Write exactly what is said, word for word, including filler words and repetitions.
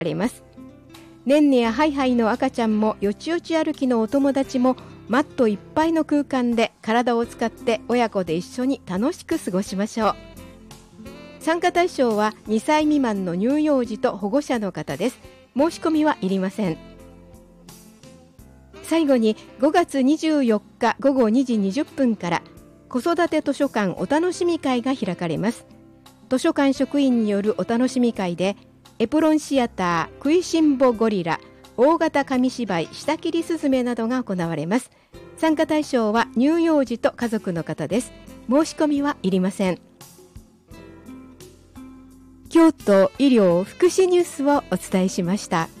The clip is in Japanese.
れます。ねんねやハイハイの赤ちゃんもよちよち歩きのお友達もマットいっぱいの空間で体を使って親子で一緒に楽しく過ごしましょう。参加対象はにさい未満の乳幼児と保護者の方です。申し込みはいりません。最後にごがつにじゅうよっかごごにじにじゅっぷんから子育て図書館お楽しみ会が開かれます。図書館職員によるお楽しみ会でエプロンシアター、食いしん坊ゴリラ、大型紙芝居、下切りスズメなどが行われます。参加対象は乳幼児と家族の方です。申し込みはいりません。京都医療福祉ニュースをお伝えしました。